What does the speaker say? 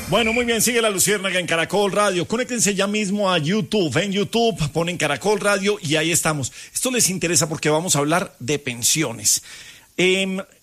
Bueno, muy bien, sigue La Luciérnaga en Caracol Radio. Conéctense ya mismo a YouTube. En YouTube ponen Caracol Radio y ahí estamos. Esto les interesa porque vamos a hablar de pensiones.